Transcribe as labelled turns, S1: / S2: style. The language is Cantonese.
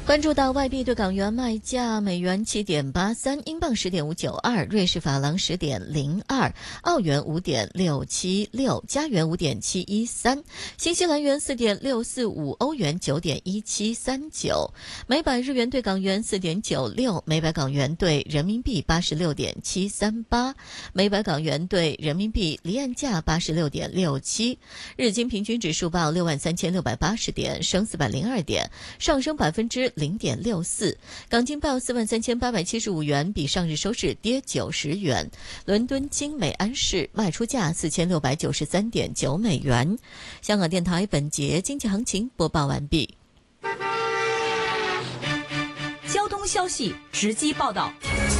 S1: 关注到外币对港元卖价：美元7.83，英镑10.592，瑞士法郎10.02，澳元5.676，加元5.713，新西兰元4.645，欧元9.1739，每百日元对港元4.96，每百港元对人民币86.738，每百港元对人民币离岸价86.67。日经平均指数报63680点，升402点，上升0.64%，港金报43875元，比上日收市跌90元。伦敦金每安士卖出价4693.9美元。香港电台本节经济行情播报完毕。
S2: 交通消息直击报道。